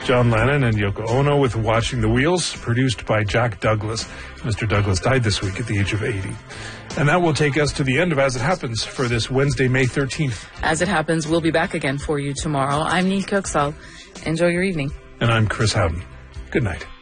John Lennon and Yoko Ono with Watching the Wheels, produced by Jack Douglas. Mr. Douglas died this week at the age of 80. And that will take us to the end of As It Happens for this Wednesday, May 13th. As It Happens, we'll be back again for you tomorrow. I'm Neil Coxall. Enjoy your evening. And I'm Chris Howden. Good night.